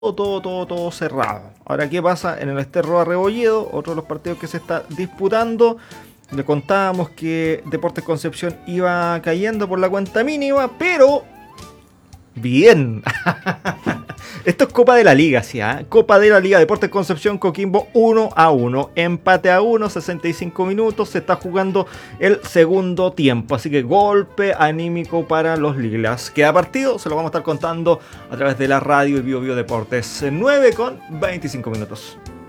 todo cerrado. Ahora, ¿qué pasa en el Ester Rebolledo? Otro de los partidos que se está disputando. Le contábamos que Deportes Concepción iba cayendo por la cuenta mínima, pero bien. Esto es Copa de la Liga, ¿sí? Copa de la Liga, Deportes Concepción, Coquimbo 1-1. Empate a 1, 65 minutos. Se está jugando el segundo tiempo. Así que golpe anímico para los Lilas. Queda partido, se lo vamos a estar contando a través de la radio y Bio Deportes. 9 con 25 minutos.